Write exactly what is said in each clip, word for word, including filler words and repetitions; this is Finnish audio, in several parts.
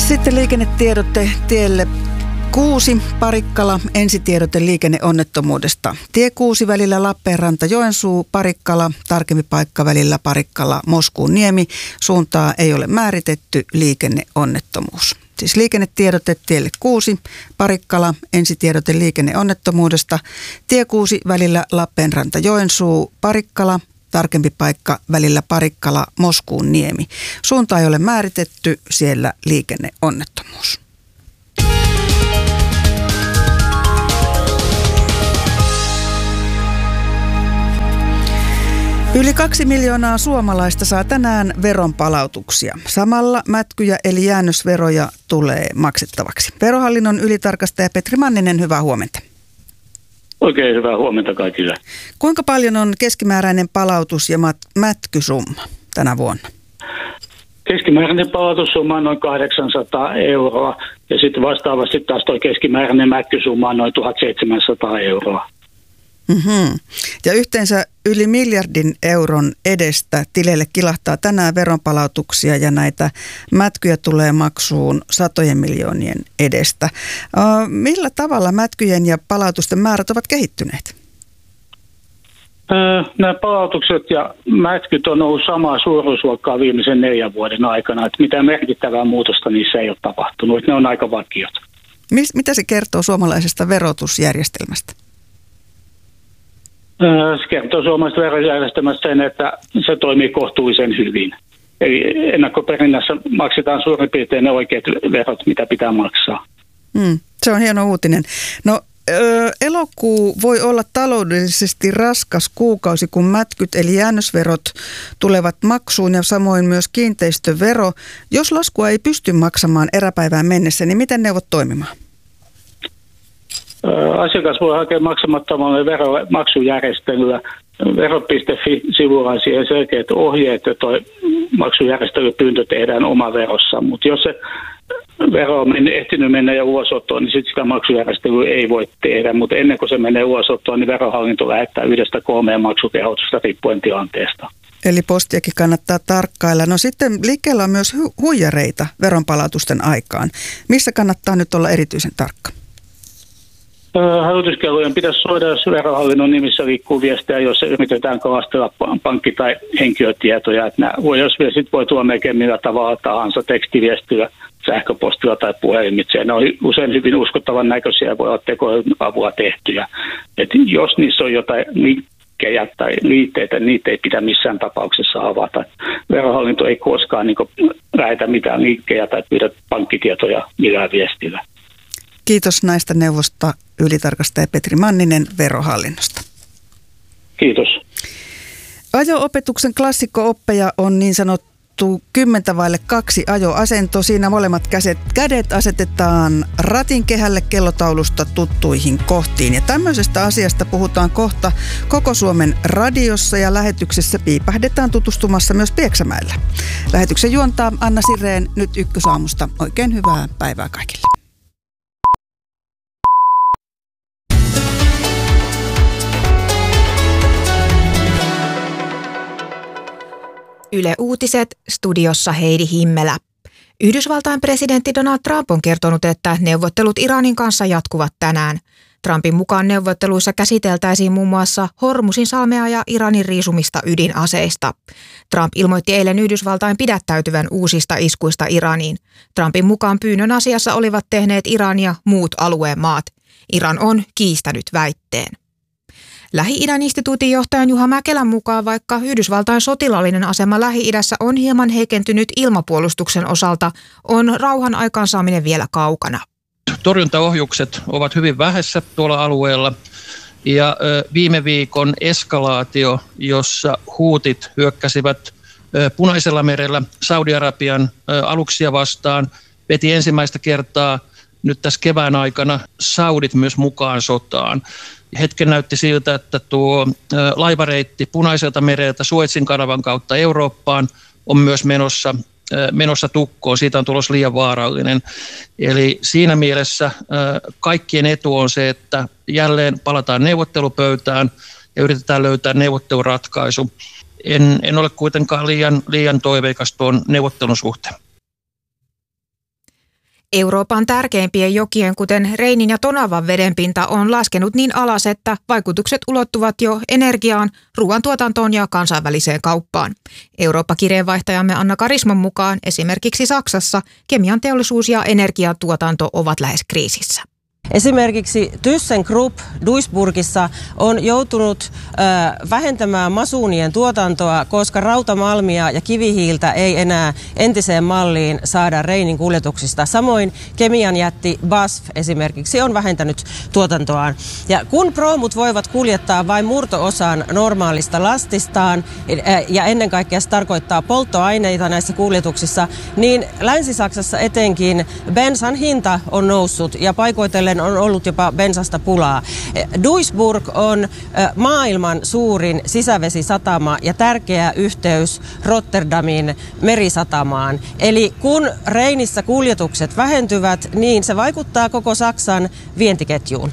Sitten liikennetiedotte tielle kuusi, Parikkala, ensitiedote liikenneonnettomuudesta. Tie kuusi välillä Lappeenranta, Joensuu, Parikkala, tarkempi paikka välillä Parikkala, Moskuun Niemi. Suuntaa ei ole määritetty, liikenneonnettomuus. Siis liikennetiedote tielle kuusi, Parikkala, ensitiedote liikenneonnettomuudesta. Tie kuusi välillä Lappeenranta, Joensuu, Parikkala, tarkempi paikka välillä Parikkala, Moskuun Niemi. Suunta ei ole määritetty, siellä liikenneonnettomuus. Yli kaksi miljoonaa suomalaista saa tänään veronpalautuksia. Samalla mätkyjä eli jäännösveroja tulee maksettavaksi. Verohallinnon ylitarkastaja Petri Manninen, hyvää huomenta. Oikein hyvää huomenta kaikille. Kuinka paljon on keskimääräinen palautus- ja mat- mätkysumma tänä vuonna? Keskimääräinen palautussumma on noin kahdeksansataa euroa ja sitten vastaavasti taas tuo keskimääräinen mätkysumma on noin tuhatseitsemänsataa euroa. Mm-hmm. Ja yhteensä yli miljardin euron edestä tileille kilahtaa tänään veronpalautuksia ja näitä mätkyjä tulee maksuun satojen miljoonien edestä. Uh, millä tavalla mätkyjen ja palautusten määrät ovat kehittyneet? Öö, nämä palautukset ja mätkyt on ollut samaa suuruusluokkaa viimeisen neljän vuoden aikana. Että mitään merkittävää muutosta niissä ei ole tapahtunut. Ne on aika vakiot. Mis, mitä se kertoo suomalaisesta verotusjärjestelmästä? Se kertoo suomalaisesta verojärjestelmästä sen, että se toimii kohtuullisen hyvin. Eli ennakkoperinnässä maksetaan suurin piirtein ne oikeat verot, mitä pitää maksaa. Mm, se on hieno uutinen. No ö, elokuu voi olla taloudellisesti raskas kuukausi, kun mätkyt eli jäännösverot tulevat maksuun ja samoin myös kiinteistövero. Jos laskua ei pysty maksamaan eräpäivään mennessä, niin miten neuvot toimimaan? Asiakas voi hakea maksamattomalle veromaksujärjestelyä. Vero piste fi-sivulla on siihen selkeät ohjeet, että tuo maksujärjestelypyyntö tehdään oma verossa. Mutta jos se vero on ehtinyt mennä jo ulosottoon, niin sitten sitä maksujärjestelyä ei voi tehdä. Mutta ennen kuin se menee ulosottoon, niin verohallinto lähettää yhdestä kolmeen maksukehotusta riippuen tilanteesta. Eli postiakin kannattaa tarkkailla. No sitten liikkeellä on myös hu- huijareita veronpalautusten aikaan. Missä kannattaa nyt olla erityisen tarkka? Hälytyskellojen pitäisi soida, jos verohallinnon nimissä liikkuu viestejä, jos yritetään kalastella pankki- tai henkilötietoja. Että nämä voi, jos sitten voi tulla melkein millä tavalla tahansa tekstiviestillä, sähköpostilla tai puhelimitse. Ne on usein hyvin uskottavan näköisiä ja voi olla tekoälyn avulla tehtyjä. Et jos niissä on jotain linkkejä tai liitteitä, niitä ei pidä missään tapauksessa avata. Verohallinto ei koskaan niin kuin lähetä mitään linkkejä tai pyydä pankkitietoja millään viestillä. Kiitos näistä neuvosta ylitarkastaja Petri Manninen Verohallinnosta. Kiitos. Ajo-opetuksen klassikko-oppeja on niin sanottu kymmentä vaille kaksi ajoasento. Siinä molemmat käset, kädet asetetaan ratin kehälle kellotaulusta tuttuihin kohtiin. Ja tämmöisestä asiasta puhutaan kohta koko Suomen radiossa ja lähetyksessä piipähdetään tutustumassa myös Pieksämäellä. Lähetyksen juontaa Anna Sireen nyt Ykkösaamusta. Oikein hyvää päivää kaikille. Yle Uutiset, studiossa Heidi Himmelä. Yhdysvaltain presidentti Donald Trump on kertonut, että neuvottelut Iranin kanssa jatkuvat tänään. Trumpin mukaan neuvotteluissa käsiteltäisiin muun muassa Hormusin salmea ja Iranin riisumista ydinaseista. Trump ilmoitti eilen Yhdysvaltain pidättäytyvän uusista iskuista Iraniin. Trumpin mukaan pyynnön asiassa olivat tehneet Iran ja muut alueen maat. Iran on kiistänyt väitteen. Lähi-idän instituutin johtajan Juha Mäkelän mukaan, vaikka Yhdysvaltain sotilaallinen asema Lähi-idässä on hieman heikentynyt ilmapuolustuksen osalta, on rauhan aikaansaaminen vielä kaukana. Torjuntaohjukset ovat hyvin vähässä tuolla alueella ja viime viikon eskalaatio, jossa huutit hyökkäsivät Punaisella merellä Saudi-Arabian aluksia vastaan, veti ensimmäistä kertaa nyt tässä kevään aikana saudit myös mukaan sotaan. Hetken näytti siltä, että tuo laivareitti Punaiselta mereltä Suezin kanavan kautta Eurooppaan on myös menossa, menossa tukkoon. Siitä on tulossa liian vaarallinen. Eli siinä mielessä kaikkien etu on se, että jälleen palataan neuvottelupöytään ja yritetään löytää neuvotteluratkaisu. En, en ole kuitenkaan liian, liian toiveikas tuon neuvottelun suhteen. Euroopan tärkeimpien jokien, kuten Reinin ja Tonavan vedenpinta, on laskenut niin alas, että vaikutukset ulottuvat jo energiaan, ruoantuotantoon ja kansainväliseen kauppaan. Eurooppa-kirjeenvaihtajamme Anna Karisman mukaan esimerkiksi Saksassa kemian teollisuus ja energiantuotanto ovat lähes kriisissä. Esimerkiksi ThyssenKrupp Duisburgissa on joutunut ö, vähentämään masuunien tuotantoa, koska rautamalmia ja kivihiiltä ei enää entiseen malliin saada Reinin kuljetuksista. Samoin kemian jätti B A S F esimerkiksi on vähentänyt tuotantoaan. Ja kun proomut voivat kuljettaa vain murto-osan normaalista lastistaan, ja ennen kaikkea se tarkoittaa polttoaineita näissä kuljetuksissa, niin Länsi-Saksassa etenkin bensan hinta on noussut ja paikoitellen on ollut jopa bensasta pulaa. Duisburg on maailman suurin sisävesisatama ja tärkeä yhteys Rotterdamin merisatamaan. Eli kun Reinissä kuljetukset vähentyvät, niin se vaikuttaa koko Saksan vientiketjuun.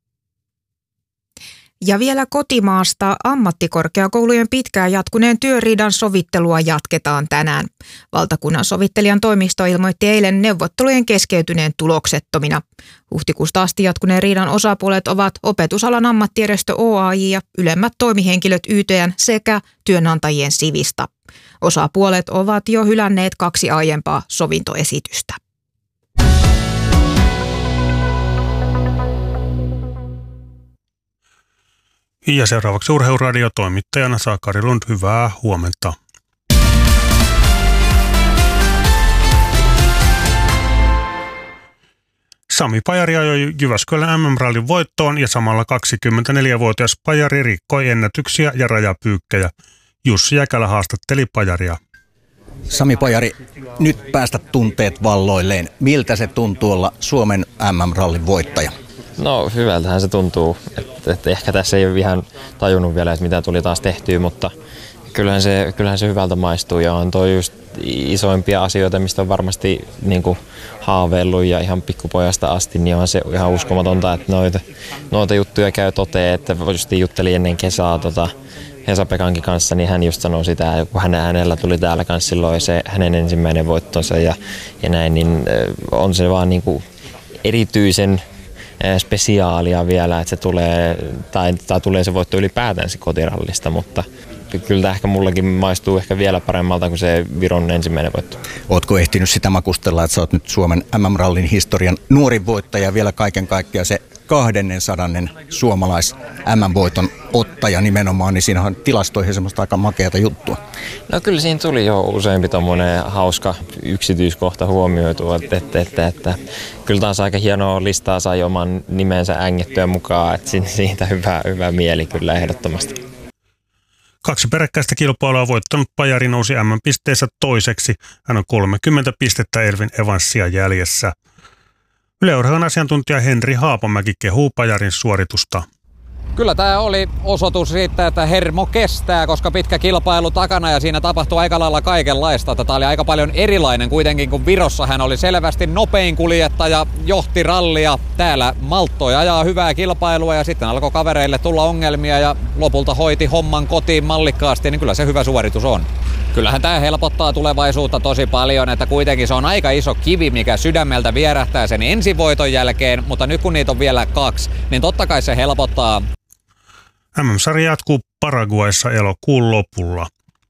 Ja vielä kotimaasta ammattikorkeakoulujen pitkään jatkuneen työriidan sovittelua jatketaan tänään. Valtakunnan sovittelijan toimisto ilmoitti eilen neuvottelujen keskeytyneen tuloksettomina. Huhtikuusta asti jatkuneen riidan osapuolet ovat opetusalan ammattijärjestö O A J ja ylemmät toimihenkilöt Y T N sekä työnantajien Sivista. Osapuolet ovat jo hylänneet kaksi aiempaa sovintoesitystä. Ja seuraavaksi Urheiluradio toimittajana Sakari Lund, hyvää huomenta. Sami Pajari ajoi Jyväskylän M M-rallin voittoon ja samalla kaksikymmentäneljävuotias Pajari rikkoi ennätyksiä ja rajapyykkejä. Jussi Jäkälä haastatteli Pajaria. Sami Pajari, nyt päästä tunteet valloilleen. Miltä se tuntuu olla Suomen M M-rallin voittaja? No hyvältähän se tuntuu, että et ehkä tässä ei ole ihan tajunnut vielä, että mitä tuli taas tehtyä, mutta kyllähän se, kyllähän se hyvältä maistuu ja on toi just isoimpia asioita, mistä on varmasti niin kuin haaveillut ja ihan pikkupojasta asti, niin on se ihan uskomatonta, että noita, noita juttuja käy toteen, että just juttelin ennen kesää tota, Hesa-Pekankin kanssa, niin hän just sanoi sitä, kun hänen äänellä tuli täällä kanssa silloin se hänen ensimmäinen voittonsa ja, ja näin, niin on se vaan niin kuin erityisen spesiaalia vielä, että se tulee, tai, tai tulee se voitto ylipäätään se kotirallista, mutta kyllä ehkä mullakin maistuu ehkä vielä paremmalta kuin se Viron ensimmäinen voitto. Ootko ehtinyt sitä makustella, että sä oot nyt Suomen M M-rallin historian nuorin voittaja, vielä kaiken kaikkiaan se kahdennen sadannen suomalais M M-voiton ottaja nimenomaan, niin siinä on tilastoihin semmoista aika makeata juttua. No kyllä siinä tuli jo useampi tommoinen hauska yksityiskohta huomioitua, että, että, että, että kyllä taas aika hienoa listaa sai oman nimensä ängettyä mukaan, että siitä hyvä, hyvä mieli kyllä ehdottomasti. Kaksi peräkkäistä kilpailua voittanut Pajari nousi M M-pisteessä toiseksi. Hän on kolmekymmentä pistettä Elvin Evansia jäljessä. Yle Urheilun asiantuntija Henri Haapamäki kehuu Pajarin suoritusta. Kyllä tämä oli osoitus siitä, että hermo kestää, koska pitkä kilpailu takana ja siinä tapahtui aika lailla kaikenlaista. Tämä oli aika paljon erilainen kuitenkin, kun Virossa hän oli selvästi nopein kuljettaja, johti rallia. Täällä malttoi ajaa hyvää kilpailua ja sitten alkoi kavereille tulla ongelmia ja lopulta hoiti homman kotiin mallikkaasti, niin kyllä se hyvä suoritus on. Kyllähän tämä helpottaa tulevaisuutta tosi paljon, että kuitenkin se on aika iso kivi, mikä sydämeltä vierähtää sen ensivoiton jälkeen, mutta nyt kun niitä on vielä kaksi, niin totta kai se helpottaa. M M-sarja jatkuu Paraguayssa elokuun lopulla.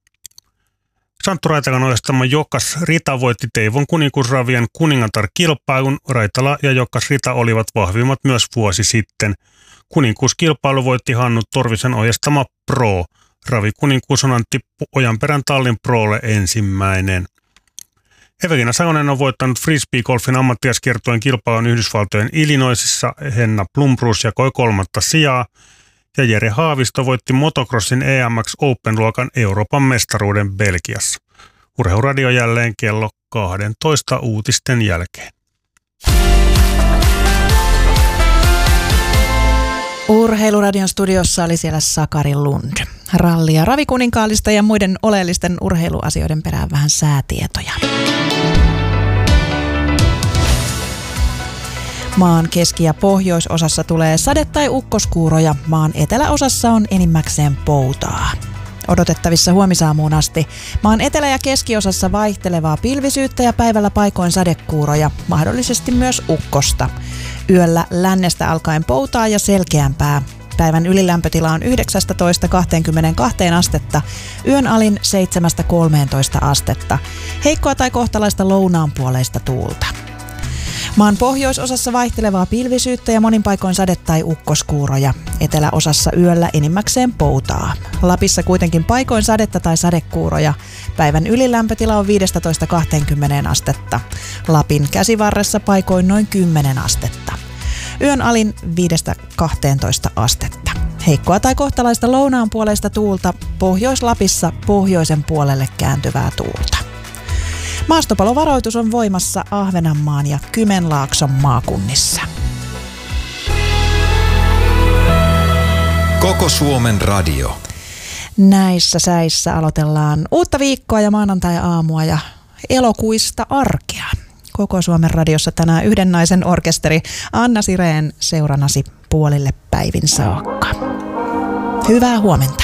Santtu Raitakan ohjastama Jokas Rita voitti Teivon kuninkuusravien kuningatar-kilpailun. Raitala ja Jokas Rita olivat vahvimmat myös vuosi sitten. Kuninkuuskilpailu voitti Hannu Torvisen ohjastama Pro. Ravikuninkuus on Antti Ojanperän tallin Prolle ensimmäinen. Evelina Salonen on voittanut frisbee-golfin ammattilaskiertueen kilpailun Yhdysvaltojen Illinoisissa. Henna Blomroos jakoi kolmatta sijaa. Ja Jere Haavisto voitti motocrossin E M X Open-luokan Euroopan mestaruuden Belgiassa. Urheiluradio jälleen kello kaksitoista uutisten jälkeen. Urheiluradion studiossa oli siellä Sakari Lund. Ralli- ja ravikuninkaallista ja muiden oleellisten urheiluasioiden perään vähän säätietoja. Maan keski- ja pohjoisosassa tulee sade- tai ukkoskuuroja. Maan eteläosassa on enimmäkseen poutaa. Odotettavissa huomisaamuun asti. Maan etelä- ja keskiosassa vaihtelevaa pilvisyyttä ja päivällä paikoin sadekuuroja, mahdollisesti myös ukkosta. Yöllä lännestä alkaen poutaa ja selkeämpää. Päivän ylilämpötila on yhdeksäntoista kaksikymmentäkaksi astetta, yön alin seitsemästä kolmeentoista astetta. Heikkoa tai kohtalaista lounaanpuoleista tuulta. Maan pohjoisosassa vaihtelevaa pilvisyyttä ja monin paikoin sade- tai ukkoskuuroja. Eteläosassa yöllä enimmäkseen poutaa. Lapissa kuitenkin paikoin sadetta tai sadekuuroja. Päivän ylilämpötila on viisitoista kaksikymmentä astetta. Lapin käsivarressa paikoin noin kymmenen astetta. Yön alin viidestä kahteentoista astetta. Heikkoa tai kohtalaista lounaanpuoleista tuulta. Pohjois-Lapissa pohjoisen puolelle kääntyvää tuulta. Maastopalovaroitus on voimassa Ahvenanmaan ja Kymenlaakson maakunnissa. Koko Suomen radio. Näissä säissä aloitellaan uutta viikkoa ja maanantai-aamua ja elokuista arkea. Koko Suomen radiossa tänään yhden naisen orkesteri Anna Sireen seuranasi puolille päivin saakka. Hyvää huomenta.